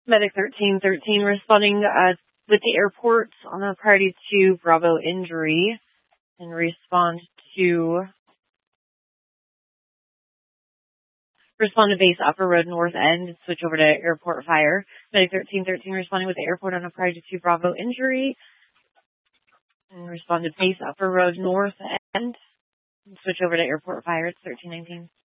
Medic 1313 responding with the airport on a priority 2 Bravo injury and respond to base Upper Road North End and switch over to airport fire. Medic 1313 responding with the airport on a priority 2 Bravo injury and respond to base Upper Road North End and switch over to airport fire. It's 1319.